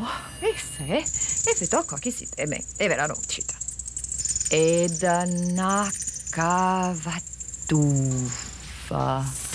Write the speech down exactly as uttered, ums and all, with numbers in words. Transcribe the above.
esse, esse tocco chi si teme, e vera nocita. Ed anna cavattufa.